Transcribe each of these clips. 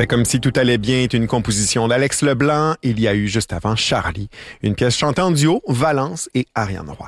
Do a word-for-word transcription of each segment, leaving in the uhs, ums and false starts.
Fait comme si tout allait bien est une composition d'Alex Leblanc. Il y a eu juste avant Charlie, une pièce chantée en duo, Valence et Ariane Roy.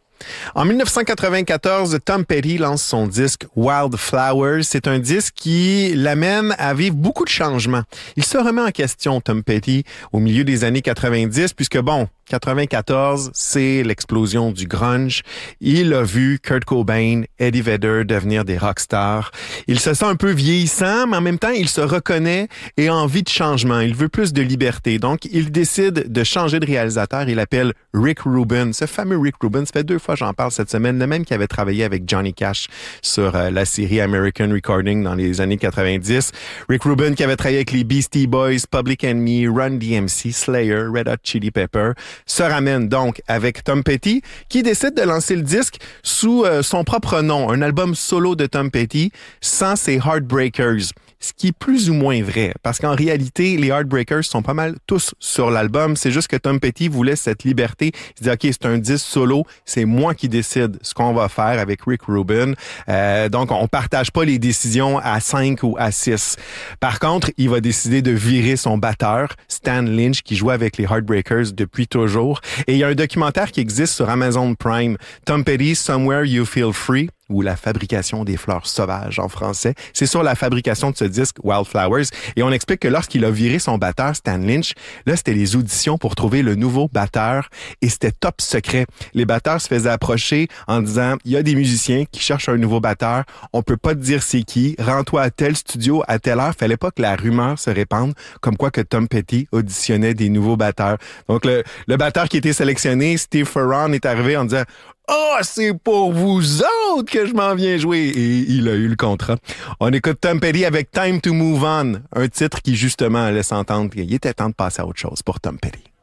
En dix-neuf cent quatre-vingt-quatorze, Tom Petty lance son disque Wildflowers. C'est un disque qui l'amène à vivre beaucoup de changements. Il se remet en question, Tom Petty, au milieu des années quatre-vingt-dix, puisque bon, quatre-vingt-quatorze, c'est l'explosion du grunge. Il a vu Kurt Cobain, Eddie Vedder devenir des rockstars. Il se sent un peu vieillissant, mais en même temps, il se reconnaît et a envie de changement. Il veut plus de liberté. Donc, il décide de changer de réalisateur. Il appelle Rick Rubin. Ce fameux Rick Rubin, ça fait deux fois que j'en parle cette semaine, le même qui avait travaillé avec Johnny Cash sur euh, la série American Recording dans les années quatre-vingt-dix. Rick Rubin qui avait travaillé avec les Beastie Boys, Public Enemy, Run D M C, Slayer, Red Hot Chili Pepper, se ramène donc avec Tom Petty qui décide de lancer le disque sous euh, son propre nom, un album solo de Tom Petty sans ses Heartbreakers. Ce qui est plus ou moins vrai, parce qu'en réalité, les Heartbreakers sont pas mal tous sur l'album. C'est juste que Tom Petty voulait cette liberté. Il dit, OK, c'est un disque solo, c'est moi qui décide ce qu'on va faire avec Rick Rubin. Euh, donc, on partage pas les décisions à cinq ou à six. Par contre, il va décider de virer son batteur, Stan Lynch, qui jouait avec les Heartbreakers depuis toujours. Et il y a un documentaire qui existe sur Amazon Prime, Tom Petty, Somewhere You Feel Free, ou la fabrication des fleurs sauvages en français. C'est sur la fabrication de ce disque Wildflowers. Et on explique que lorsqu'il a viré son batteur, Stan Lynch, là, c'était les auditions pour trouver le nouveau batteur et c'était top secret. Les batteurs se faisaient approcher en disant, il y a des musiciens qui cherchent un nouveau batteur, on peut pas te dire c'est qui, rends-toi à tel studio à telle heure. Fallait pas que la rumeur se répande comme quoi que Tom Petty auditionnait des nouveaux batteurs. Donc, le, le batteur qui était sélectionné, Steve Ferron, est arrivé en disant, « Ah, oh, c'est pour vous autres que je m'en viens jouer! » Et il a eu le contrat. On écoute Tom Petty avec Time to Move On, un titre qui justement laisse entendre qu'il était temps de passer à autre chose pour Tom Petty.